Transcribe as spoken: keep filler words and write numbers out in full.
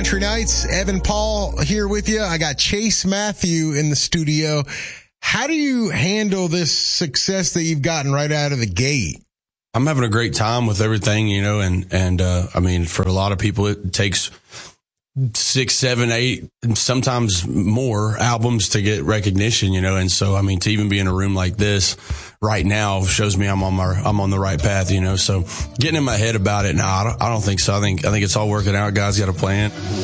Country Nights. Evan Paul here with you. I got Chase Matthew in the studio. How do you handle this success that you've gotten right out of the gate? I'm having a great time with everything, you know, and, and, uh, I mean, for a lot of people, it takes six, seven, eight, and sometimes more albums to get recognition, you know, and so, I mean, to even be in a room like this right now shows me I'm on my, I'm on the right path, you know, so getting in my head about it, no, I don't, I don't think so. I think, I think it's all working out. Guys got a plan.